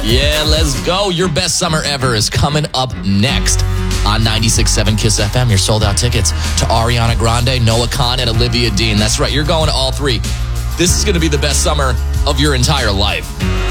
Yeah, let's go. Your best summer ever is coming up next on 96.7 KISS FM. Your sold-out tickets to Ariana Grande, Noah Kahan, and Olivia Dean. That's right. You're going to all three. This is going to be the best summer of your entire life.